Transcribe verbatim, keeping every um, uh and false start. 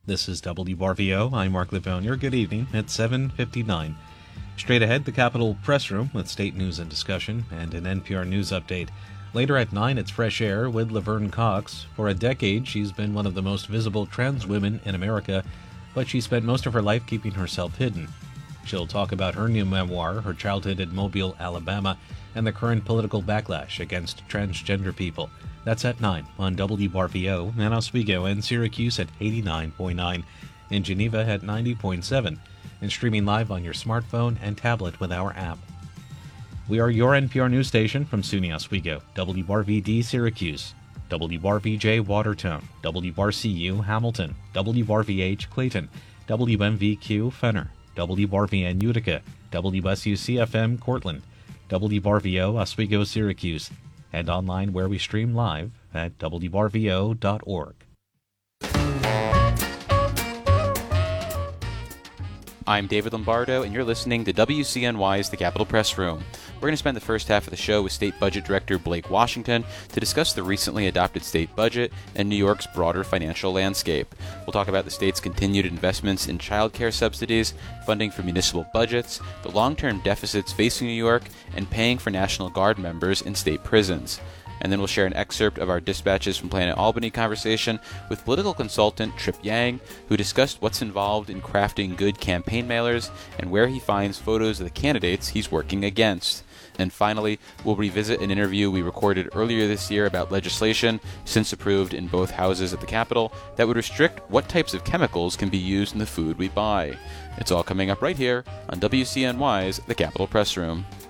This is W R V O. I'm Mark Livonia. Good evening at seven fifty-nine. Straight ahead, the Capitol Press Room with state news and discussion and an N P R News update. Later at nine, it's Fresh Air with Laverne Cox. For a decade, she's been one of the most visible trans women in America, but she spent most of her life keeping herself hidden. She'll talk about her new memoir, her childhood in Mobile, Alabama, and the current political backlash against transgender people. That's at nine on W R V O and Oswego and Syracuse at eighty-nine point nine, in Geneva at ninety point seven, and streaming live on your smartphone and tablet with our app. We are your N P R news station from SUNY Oswego, W R V D Syracuse, W R V J Watertown, W R C U Hamilton, W R V H Clayton, W M V Q Fenner, W R V N Utica, W S U C F M Cortland, W R V O Oswego Syracuse, and online where we stream live at W R V O dot org. I'm David Lombardo, and you're listening to W C N Y's The Capitol Press Room. We're going to spend the first half of the show with State Budget Director Blake Washington to discuss the recently adopted state budget and New York's broader financial landscape. We'll talk about the state's continued investments in child care subsidies, funding for municipal budgets, the long-term deficits facing New York, and paying for National Guard members in state prisons. And then we'll share an excerpt of our Dispatches from Planet Albany conversation with political consultant Trip Yang, who discussed what's involved in crafting good campaign mailers and where he finds photos of the candidates he's working against. And finally, we'll revisit an interview we recorded earlier this year about legislation, since approved in both houses at the Capitol, that would restrict what types of chemicals can be used in the food we buy. It's all coming up right here on W C N Y's The Capitol Press Room.